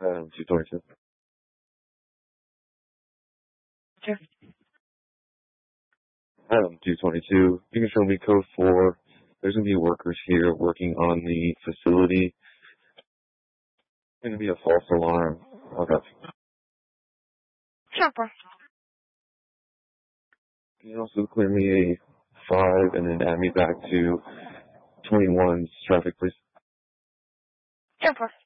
222. Sure. 222. You can show me code 4. There's going to be workers here working on the facility. It's going to be a false alarm. Okay. Sure, bro. Can you also clear me a 5 and then add me back to 21's traffic, please? Sure, bro.